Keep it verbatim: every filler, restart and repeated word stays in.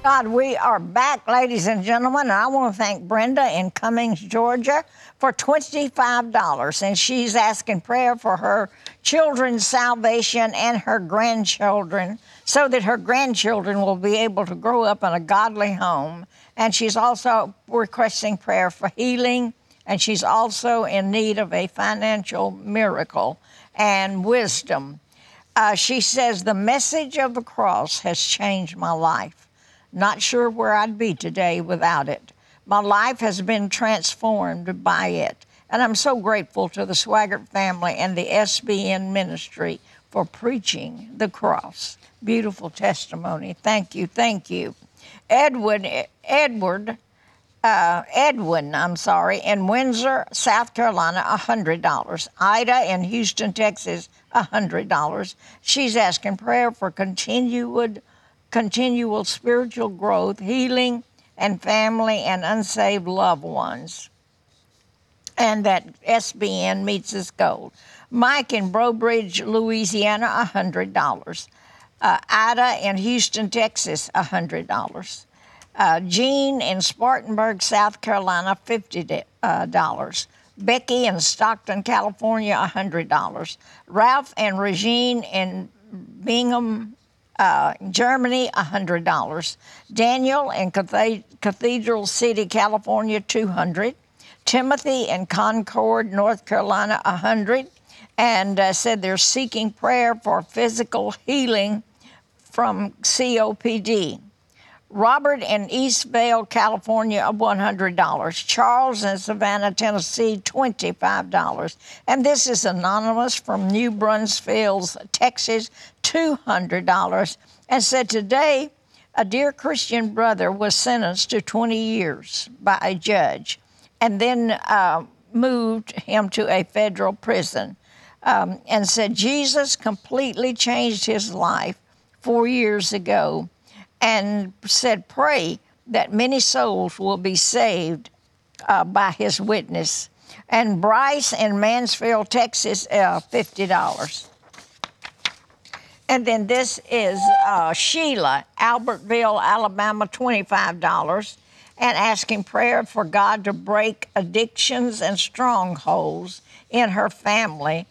God, we are back, ladies and gentlemen. And I want to thank Brenda in Cummings, Georgia, for twenty-five dollars. And she's asking prayer for her children's salvation and her grandchildren so that her grandchildren will be able to grow up in a godly home. And she's also requesting prayer for healing. And she's also in need of a financial miracle and wisdom. Uh, she says, the message of the cross has changed my life. Not sure where I'd be today without it. My life has been transformed by it. And I'm so grateful to the Swaggart family and the S B N ministry for preaching the cross. Beautiful testimony. Thank you, thank you. Edward, Edward, uh, Edwin, I'm sorry, in Windsor, South Carolina, one hundred dollars. Ida in Houston, Texas, one hundred dollars. She's asking prayer for continued continual spiritual growth, healing, and family and unsaved loved ones, and that S B N meets its goal. Mike in Brobridge, Louisiana, one hundred dollars. Uh, Ida in Houston, Texas, one hundred dollars. Uh, Jean in Spartanburg, South Carolina, fifty dollars. Becky in Stockton, California, one hundred dollars. Ralph and Regine in Bingham, Uh, Germany, one hundred dollars. Daniel in Cathedral City, California, two hundred dollars. Timothy in Concord, North Carolina, one hundred dollars. And uh, said they're seeking prayer for physical healing from C O P D. Robert in East Vale, California, one hundred dollars. Charles in Savannah, Tennessee, twenty-five dollars. And this is anonymous from New Braunfels, Texas, two hundred dollars. And said today, a dear Christian brother was sentenced to twenty years by a judge and then uh, moved him to a federal prison. Um, and said Jesus completely changed his life four years ago. And said, pray that many souls will be saved uh, by his witness. And Bryce in Mansfield, Texas, uh, fifty dollars. And then this is uh, Sheila, Albertville, Alabama, twenty-five dollars. And asking prayer for God to break addictions and strongholds in her family